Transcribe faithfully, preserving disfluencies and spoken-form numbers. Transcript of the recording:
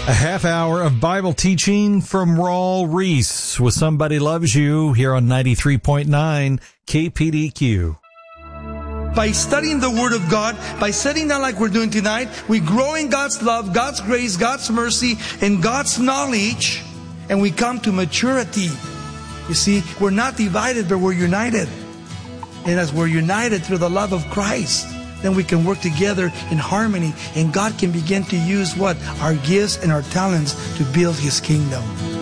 A half hour of Bible teaching from Raul Ries with Somebody Loves You here on ninety-three point nine K P D Q. By studying the Word of God, by sitting down like we're doing tonight, we grow in God's love, God's grace, God's mercy, and God's knowledge, and we come to maturity. You see, we're not divided, but we're united. And as we're united through the love of Christ, then we can work together in harmony, and God can begin to use what? Our gifts and our talents to build His kingdom.